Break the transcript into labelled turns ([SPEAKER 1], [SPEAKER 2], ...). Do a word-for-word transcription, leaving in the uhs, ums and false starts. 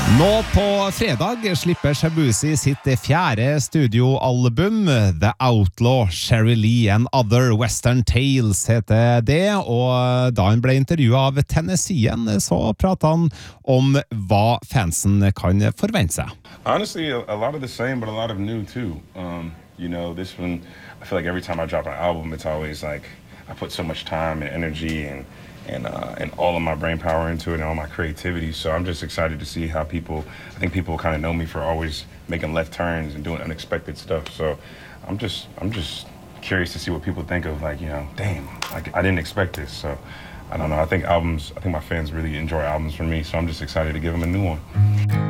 [SPEAKER 1] Nå på fredag slipper Shabuzi sitt fjerde studioalbum, The Outlaw, Sherry Lee and Other Western Tales heter det, og da han ble intervjuet av Tennessean, så pratet han om hva fansen kan forvente seg.
[SPEAKER 2] Honestly, a, a lot of the same, but a lot of new too. Um, you know, this one, I feel like every time I drop an album, it's always like, I put so much time and energy and and uh, and all of my brain power into it and all my creativity. So I'm just excited to see how people, I think people kind of know me for always making left turns and doing unexpected stuff. So I'm just, I'm just curious to see what people think of, like, you know, damn, like I didn't expect this. So I don't know, I think albums, I think my fans really enjoy albums from me. So I'm just excited to give them a new one.